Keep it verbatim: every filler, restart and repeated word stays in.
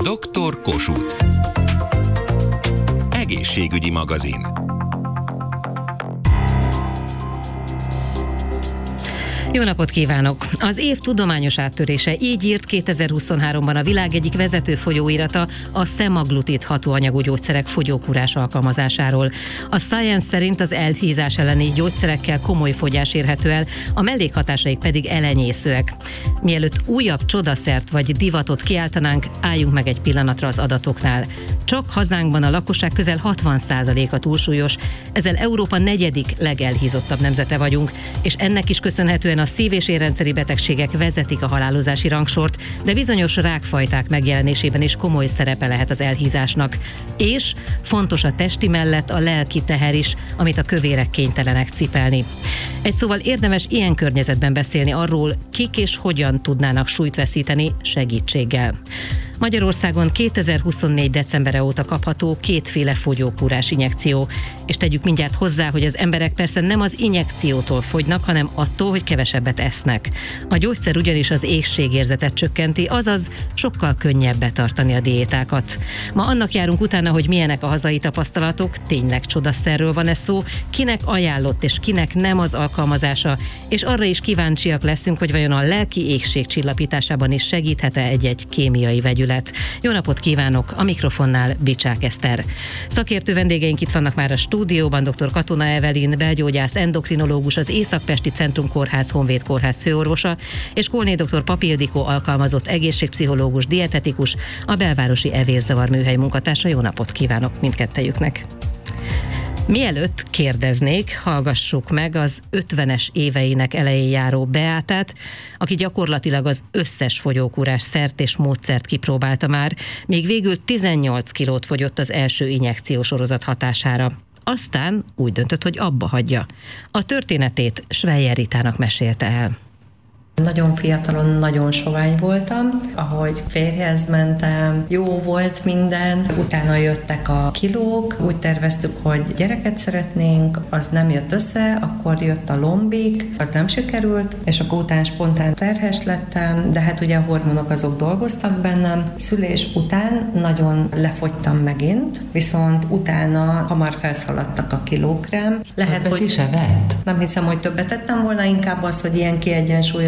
doktor Kossuth. Egészségügyi magazin. Jó napot kívánok! Az év tudományos áttörése, így írt kétezer-huszonháromban a világ egyik vezető folyóirata a szemaglutit hatóanyagú gyógyszerek fogyókúrás alkalmazásáról. A Science szerint az elhízás elleni gyógyszerekkel komoly fogyás érhető el, a mellékhatásaik pedig elenyészőek. Mielőtt újabb csodaszert vagy divatot kiáltanánk, álljunk meg egy pillanatra az adatoknál. Csak hazánkban a lakosság közel hatvan százaléka túlsúlyos, ezzel Európa negyedik legelhízottabb nemzete vagyunk, és ennek is köszönhetően a szív- és érrendszeri betegségek vezetik a halálozási rangsort, de bizonyos rákfajták megjelenésében is komoly szerepe lehet az elhízásnak. És fontos a testi mellett a lelki teher is, amit a kövérek kénytelenek cipelni. Egy szóval érdemes ilyen környezetben beszélni arról, kik és hogyan tudnának súlyt veszíteni segítséggel. Magyarországon kétezer-huszonnégy decembere óta kapható kétféle fogyókúrás injekció, és tegyük mindjárt hozzá, hogy az emberek persze nem az injekciótól fogynak, hanem attól, hogy kevesebbet esznek. A gyógyszer ugyanis az éhségérzetet csökkenti, azaz sokkal könnyebb betartani a diétákat. Ma annak járunk utána, hogy milyenek a hazai tapasztalatok, tényleg csodaszerről van ez szó, kinek ajánlott és kinek nem az alkalmazása, és arra is kíváncsiak leszünk, hogy vajon a lelki éhség csillapításában is segíthet-e egy-egy kémiai vegyület. Jó napot kívánok! A mikrofonnál Bicsák Eszter. Szakértő vendégeink itt vannak már a stúdióban, dr. Katona Evelin, belgyógyász, endokrinológus, az Észak-Pesti Centrum Kórház Honvéd Kórház főorvosa, és Kólné dr. Papi Ildikó, alkalmazott egészségpszichológus, dietetikus, a Belvárosi Evészavar Műhely munkatársa. Jó napot kívánok mindkettejüknek! Mielőtt kérdeznék, hallgassuk meg az ötvenes éveinek elején járó Beátát, aki gyakorlatilag az összes fogyókúrás szert és módszert kipróbálta már, még végül tizennyolc kilót fogyott az első injekciósorozat hatására. Aztán úgy döntött, hogy abba hagyja. A történetét Schweyer Ritának mesélte el. Nagyon fiatalon, nagyon sovány voltam, ahogy férjhez mentem, jó volt minden, utána jöttek a kilók, úgy terveztük, hogy gyereket szeretnénk, az nem jött össze, akkor jött a lombik, az nem sikerült, és akkor utána spontán terhes lettem, de hát ugye a hormonok azok dolgoztak bennem. Szülés után nagyon lefogytam megint, viszont utána hamar felszaladtak a kilók rám. Lehet, hogy is evett? Nem hiszem, hogy többet tettem volna, inkább az, hogy ilyen kiegyensúlyos